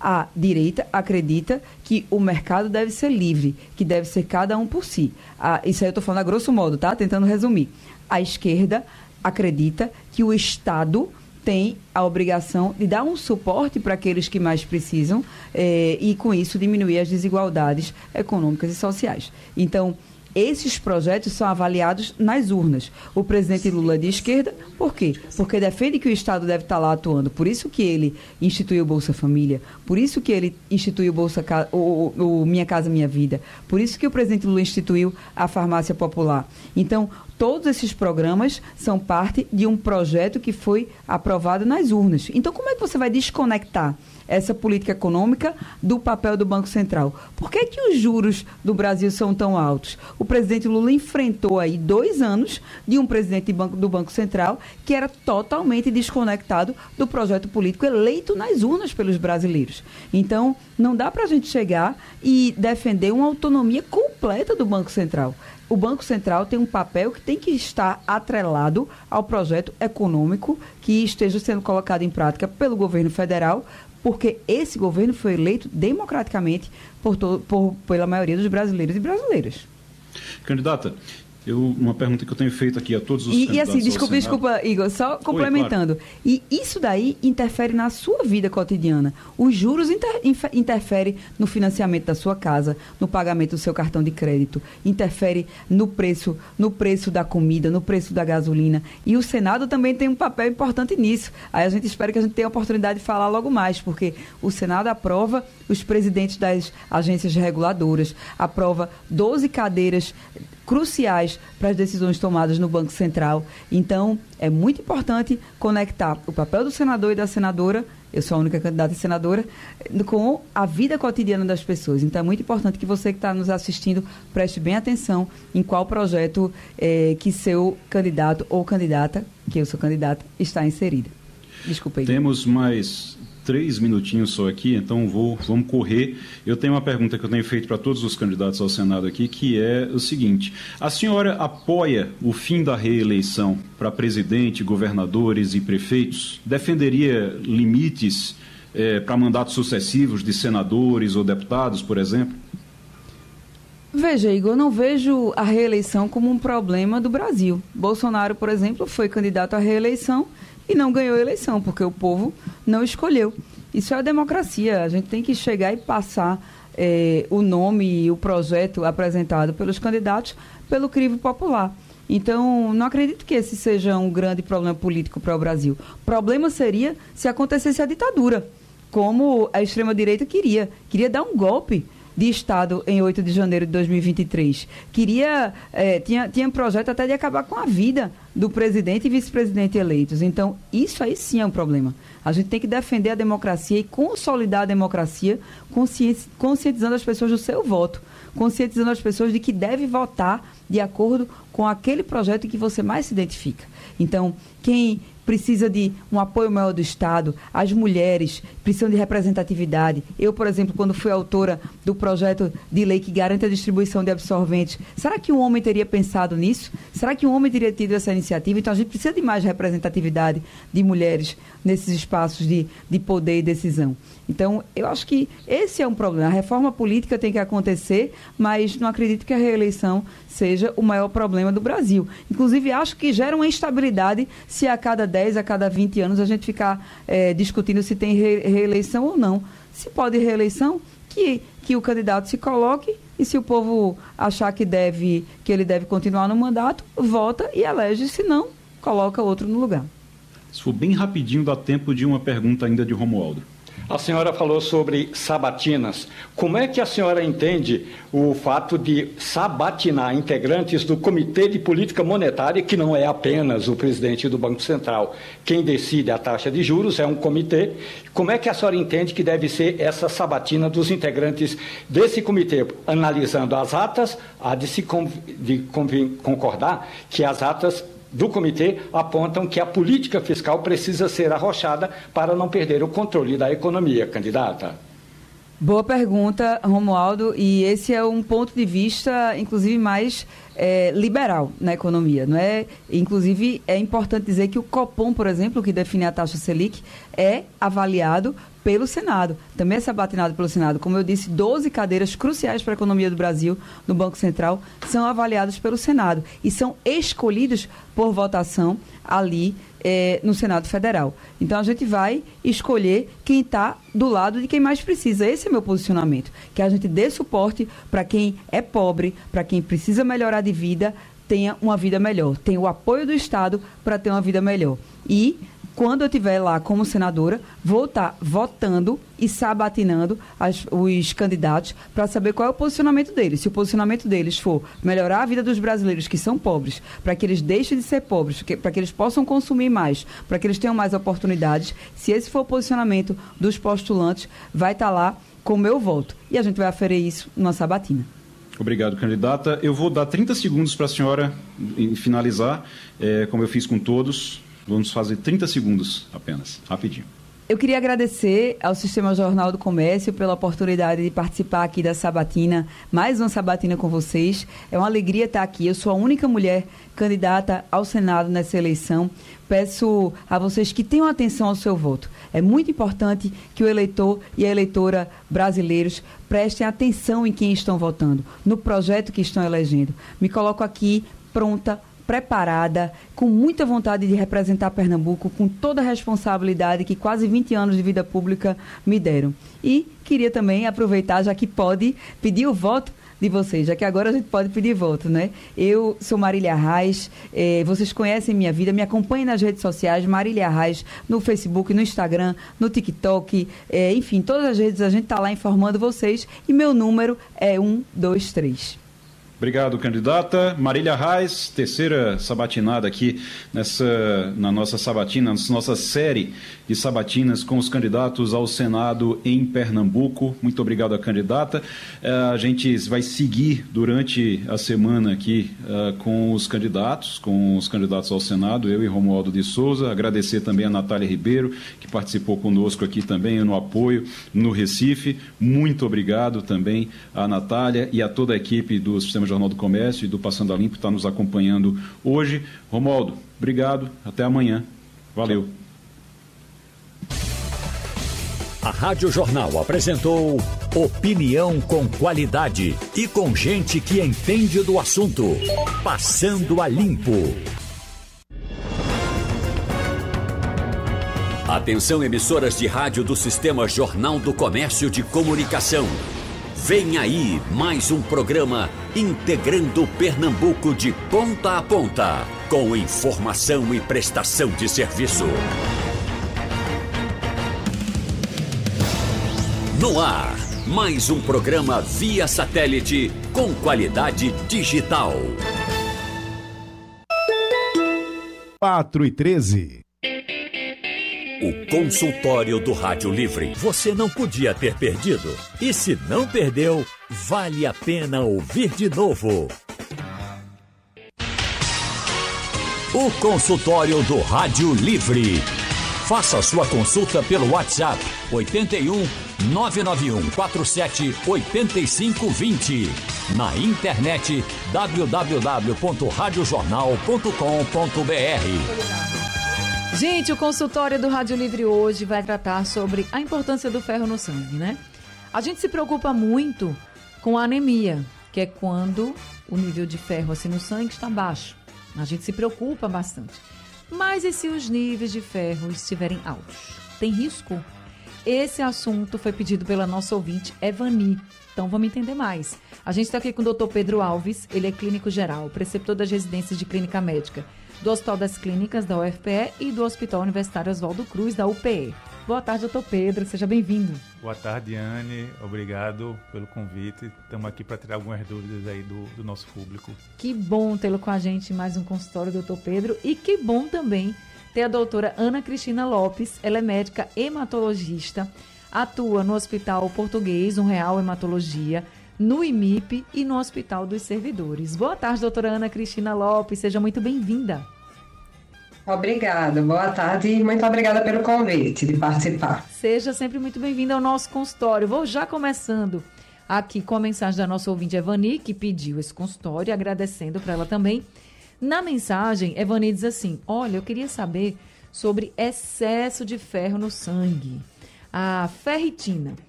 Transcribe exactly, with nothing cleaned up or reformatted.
A direita acredita que o mercado deve ser livre, que deve ser cada um por si. A, isso aí eu estou falando a grosso modo, tá? Tentando resumir. A esquerda acredita que o Estado tem a obrigação de dar um suporte para aqueles que mais precisam eh, e, com isso, diminuir as desigualdades econômicas e sociais. Então, esses projetos são avaliados nas urnas. O presidente Lula é de esquerda, por quê? Porque defende que o Estado deve estar lá atuando. Por isso que ele instituiu o Bolsa Família, por isso que ele instituiu o, Bolsa, o, o, o Minha Casa Minha Vida, por isso que o presidente Lula instituiu a Farmácia Popular. Então, todos esses programas são parte de um projeto que foi aprovado nas urnas. Então, como é que você vai desconectar essa política econômica do papel do Banco Central? Por que que os juros do Brasil são tão altos? O presidente Lula enfrentou aí dois anos de um presidente do Banco Central que era totalmente desconectado do projeto político eleito nas urnas pelos brasileiros. Então, não dá para a gente chegar e defender uma autonomia completa do Banco Central. O Banco Central tem um papel que tem que estar atrelado ao projeto econômico que esteja sendo colocado em prática pelo governo federal, porque esse governo foi eleito democraticamente por to- por, pela maioria dos brasileiros e brasileiras. Candidata, eu, uma pergunta que eu tenho feito aqui a todos os e, candidatos e assim, desculpa, ao Senado. desculpa, Igor, só complementando. Oi, claro. E isso daí interfere na sua vida cotidiana. Os juros inter, infer, interferem no financiamento da sua casa, no pagamento do seu cartão de crédito, interfere no preço, no preço da comida, no preço da gasolina. E o Senado também tem um papel importante nisso. Aí a gente espera que a gente tenha a oportunidade de falar logo mais, porque o Senado aprova os presidentes das agências reguladoras, aprova doze cadeiras cruciais para as decisões tomadas no Banco Central. Então, é muito importante conectar o papel do senador e da senadora, eu sou a única candidata a senadora, com a vida cotidiana das pessoas. Então, é muito importante que você que está nos assistindo preste bem atenção em qual projeto eh, que seu candidato ou candidata, que eu sou candidata, está inserida. Desculpa aí. Temos mais três minutinhos só aqui, então vou, vamos correr. Eu tenho uma pergunta que eu tenho feito para todos os candidatos ao Senado aqui, que é o seguinte: a senhora apoia o fim da reeleição para presidente, governadores e prefeitos? Defenderia limites eh, para mandatos sucessivos de senadores ou deputados, por exemplo? Veja, Igor, eu não vejo a reeleição como um problema do Brasil. Bolsonaro, por exemplo, foi candidato à reeleição e não ganhou a eleição, porque o povo não escolheu. Isso é a democracia. A gente tem que chegar e passar eh, o nome e o projeto apresentado pelos candidatos pelo crivo popular. Então, não acredito que esse seja um grande problema político para o Brasil. O problema seria se acontecesse a ditadura, como a extrema-direita queria. Queria dar um golpe de Estado em oito de janeiro de dois mil e vinte e três. Queria, eh, tinha, tinha um projeto até de acabar com a vida do presidente e vice-presidente eleitos. Então, isso aí sim é um problema. A gente tem que defender a democracia e consolidar a democracia, conscienti- conscientizando as pessoas do seu voto, conscientizando as pessoas de que deve votar de acordo com aquele projeto em que você mais se identifica. Então, quem precisa de um apoio maior do Estado, as mulheres precisam de representatividade. Eu, por exemplo, quando fui autora do projeto de lei que garante a distribuição de absorventes, será que um homem teria pensado nisso? Será que um homem teria tido essa iniciativa? Então, a gente precisa de mais representatividade de mulheres nesses espaços de, de poder e decisão. Então, eu acho que esse é um problema. A reforma política tem que acontecer, mas não acredito que a reeleição seja o maior problema do Brasil. Inclusive, acho que gera uma instabilidade se a cada dez, a cada vinte anos a gente ficar é, discutindo se tem re- reeleição ou não. Se pode reeleição, que, que o candidato se coloque, e se o povo achar que, deve, que ele deve continuar no mandato, vota e elege, se não, coloca outro no lugar. Se for bem rapidinho, dá tempo de uma pergunta ainda de Romualdo. A senhora falou sobre sabatinas. Como é que a senhora entende o fato de sabatinar integrantes do Comitê de Política Monetária, que não é apenas o presidente do Banco Central? Quem decide a taxa de juros é um comitê. Como é que a senhora entende que deve ser essa sabatina dos integrantes desse comitê? Analisando as atas, há de se con- de conv- concordar que as atas do comitê apontam que a política fiscal precisa ser arrochada para não perder o controle da economia, candidata. Boa pergunta, Romualdo, e esse é um ponto de vista, inclusive, mais é, liberal na economia, não é? Inclusive, é importante dizer que o Copom, por exemplo, que define a taxa Selic, é avaliado pelo Senado. Também é sabatinado pelo Senado. Como eu disse, doze cadeiras cruciais para a economia do Brasil no Banco Central são avaliadas pelo Senado e são escolhidos por votação ali é, no Senado Federal. Então, a gente vai escolher quem está do lado de quem mais precisa. Esse é meu posicionamento, que a gente dê suporte para quem é pobre, para quem precisa melhorar de vida, tenha uma vida melhor, tenha o apoio do Estado para ter uma vida melhor. E quando eu estiver lá como senadora, vou estar votando e sabatinando as, os candidatos para saber qual é o posicionamento deles. Se o posicionamento deles for melhorar a vida dos brasileiros que são pobres, para que eles deixem de ser pobres, para que eles possam consumir mais, para que eles tenham mais oportunidades, se esse for o posicionamento dos postulantes, vai estar lá com o meu voto. E a gente vai aferir isso numa sabatina. Obrigado, candidata. Eu vou dar trinta segundos para a senhora finalizar, é, como eu fiz com todos. Vamos fazer trinta segundos apenas, rapidinho. Eu queria agradecer ao Sistema Jornal do Comércio pela oportunidade de participar aqui da sabatina, mais uma sabatina com vocês. É uma alegria estar aqui. Eu sou a única mulher candidata ao Senado nessa eleição. Peço a vocês que tenham atenção ao seu voto. É muito importante que o eleitor e a eleitora brasileiros prestem atenção em quem estão votando, no projeto que estão elegendo. Me coloco aqui pronta, preparada, com muita vontade de representar Pernambuco, com toda a responsabilidade que quase vinte anos de vida pública me deram. E queria também aproveitar, já que pode, pedir o voto de vocês, já que agora a gente pode pedir voto, né? Eu sou Marília Arraes, eh, vocês conhecem minha vida, me acompanhem nas redes sociais, Marília Arraes, no Facebook, no Instagram, no TikTok, eh, enfim, todas as redes a gente está lá informando vocês e meu número é um dois três. Obrigado, candidata. Marília Arraes, terceira sabatinada aqui nessa, na nossa sabatina, na nossa série de sabatinas com os candidatos ao Senado em Pernambuco. Muito obrigado à candidata. Uh, a gente vai seguir durante a semana aqui uh, com os candidatos, com os candidatos ao Senado, eu e Romualdo de Souza. Agradecer também a Natália Ribeiro, que participou conosco aqui também no apoio no Recife. Muito obrigado também à Natália e a toda a equipe do Sistema Jornal do Comércio e do Passando a Limpo que está nos acompanhando hoje. Romualdo, obrigado. Até amanhã. Valeu. A Rádio Jornal apresentou opinião com qualidade e com gente que entende do assunto. Passando a Limpo. Atenção, emissoras de rádio do Sistema Jornal do Comércio de Comunicação. Vem aí mais um programa integrando Pernambuco de ponta a ponta, com informação e prestação de serviço. No ar, mais um programa via satélite com qualidade digital. quatro e treze. O consultório do Rádio Livre. Você não podia ter perdido. E se não perdeu, vale a pena ouvir de novo. O consultório do Rádio Livre. Faça sua consulta pelo WhatsApp oito um nove nove um quatro sete oito cinco dois zero. Na internet w w w ponto rádio jornal ponto com ponto b r. Gente, o consultório do Rádio Livre hoje vai tratar sobre a importância do ferro no sangue, né? A gente se preocupa muito com a anemia, que é quando o nível de ferro assim no sangue está baixo. A gente se preocupa bastante. Mas e se os níveis de ferro estiverem altos? Tem risco? Esse assunto foi pedido pela nossa ouvinte Evani. Então vamos entender mais. A gente está aqui com o doutor Pedro Alves, ele é clínico geral, preceptor das residências de clínica médica do Hospital das Clínicas da U F P E e do Hospital Universitário Oswaldo Cruz, da U P E. Boa tarde, doutor Pedro, seja bem-vindo. Boa tarde, Anne, obrigado pelo convite. Estamos aqui para tirar algumas dúvidas aí do, do nosso público. Que bom tê-lo com a gente em mais um consultório, doutor Pedro, e que bom também ter a doutora Ana Cristina Lopes, ela é médica hematologista, atua no Hospital Português, um Real Hematologia, no I M I P e no Hospital dos Servidores. Boa tarde, doutora Ana Cristina Lopes, seja muito bem-vinda. Obrigada, boa tarde e muito obrigada pelo convite de participar. Seja sempre muito bem-vinda ao nosso consultório. Vou já começando aqui com a mensagem da nossa ouvinte Evani, que pediu esse consultório, agradecendo para ela também. Na mensagem, Evani diz assim: olha, eu queria saber sobre excesso de ferro no sangue. a ferritina.